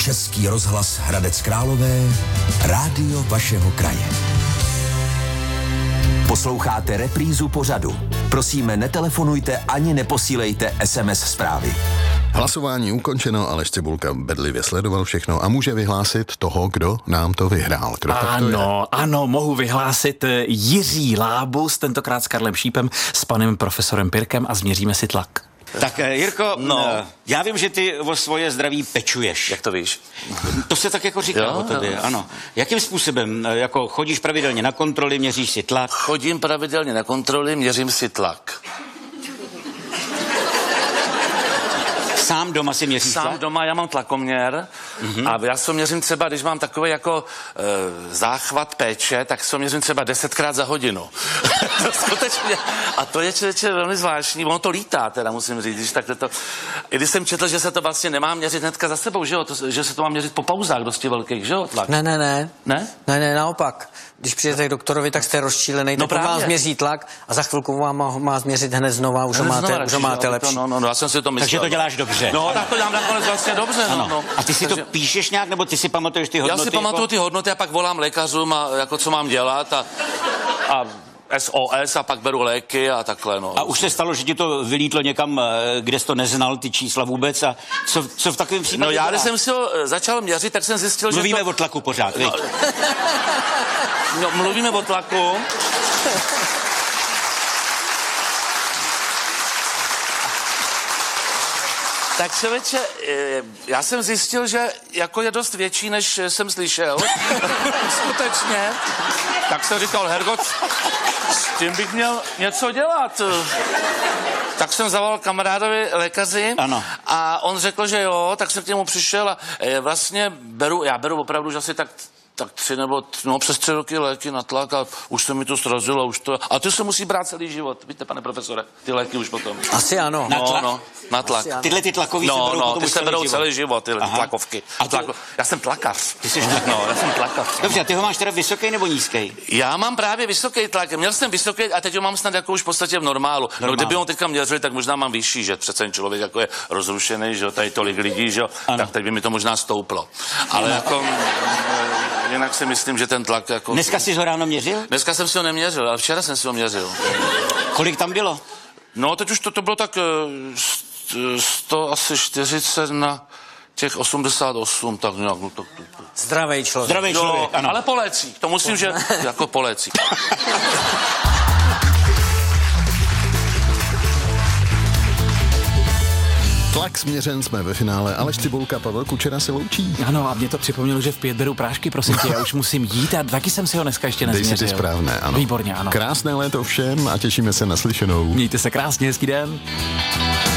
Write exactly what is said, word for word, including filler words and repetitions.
Český rozhlas Hradec Králové, rádio vašeho kraje. Posloucháte reprízu pořadu. Prosíme, netelefonujte ani neposílejte es em es zprávy. Hlasování ukončeno, Aleš Cibulka bedlivě sledoval všechno a může vyhlásit toho, kdo nám to vyhrál. Kdo ano, ano, mohu vyhlásit Jiří Lábus, tentokrát s Karlem Šípem, s panem profesorem Pirkem a změříme si tlak. Tak Jirko, no. já vím, že ty o svoje zdraví pečuješ. Jak to víš? To se tak jako říká jo, o tobě, jo. Ano. Jakým způsobem? Jako chodíš pravidelně na kontroly, měříš si tlak? Chodím pravidelně na kontroly, měřím si tlak. Sám doma si měříš Sám tlak? doma, já mám tlakoměr mm-hmm. a já se měřím třeba, když mám takový jako e, záchvat péče, tak se měřím třeba desetkrát za hodinu. To skutečně. A to je člověče velmi zvláštní, ono to lítá teda, musím říct, když tak to... I když jsem četl, že se to vlastně nemá měřit hnedka za sebou, že jo, to, že se to má měřit po pauzách dosti velkých, že jo, tlak. Ne, ne, ne. Ne? Ne, ne, naopak. Když přijdete k doktorovi, tak jste rozčílený, no tak vám změří tlak a za chvilku vám má, má změřit hned znova, už ho máte, znova, už ho máte lepší. No, no, no, já jsem si to myslel. Takže to děláš dobře. No, tak to dělám nakonec vlastně dobře. No, no. A ty si Takže... to píšeš nějak, nebo ty si pamatuješ ty hodnoty? Já si pamatuju jako... ty hodnoty a pak volám lékařům, a, jako co mám dělat a, a es o es a pak beru léky a takhle, no. A už se stalo, že ti to vylítlo někam, kde jsi to neznal, ty čísla vůbec a co, co v takovém případě? No já, dělá? když jsem si ho začal měřit, tak jsem zjistil, mluvíme že to... o tlaku pořád, no, no, mluvíme o tlaku. Tak člověče, já jsem zjistil, že jako je dost větší, než jsem slyšel. Skutečně. Tak jsem říkal, Hergot, s tím bych měl něco dělat. Tak jsem zavolal kamarádovi lékaři ano. a on řekl, že jo, tak jsem k němu přišel a vlastně beru, já beru opravdu už asi tak tak tři nebo tři, no, přes tři roky léky na tlak a už se mi to srazilo, už to... A ty se musí brát celý život, víte, pane profesore, ty léky už potom. Asi ano. Na tlak? No, no, na tlak. Tyhle ty tlakový no, se berou no, potom ty už se berou celý celý život, tyhle Aha. tlakovky. A to... Tlako... Já jsem tlakař. Ty jsi tlakař. No, já jsem tlakař. Dobře, a ty ho máš teda vysoký nebo nízký? Já mám právě vysoký tlak, měl jsem vysoký a teď ho mám snad jako už v podstatě v normálu. Normál. No, kdyby ho teďka měřili, tak možná mám vyšší, že přece člověk jako je rozrušený, že tady tolik lidí, že tak teď by mi to možná stouplo. Ale ano. jako jinak si myslím, že ten tlak jako... Dneska jsi ho ráno měřil? Dneska jsem si ho neměřil, ale včera jsem si ho měřil. Kolik tam bylo? No, teď už to, to bylo tak sto asi čtyřicet na těch osmdesát osm, tak nějak. No, to, to, to. Zdravej člověk. Zdravej člověk, jo, ano. Ale po lécích, to musím, že jako po lécích. Tlak směřen, jsme ve finále. Aleš Cibulka, Pavel Kučera se loučí. Ano, a mě to připomnělo, že v pět beru prášky, prosím tě, já už musím jít a taky jsem si ho dneska ještě Dej nezměřil. si ty správné, ano. Výborně, ano. Krásné léto všem a těšíme se na slyšenou. Mějte se krásně, hezký den.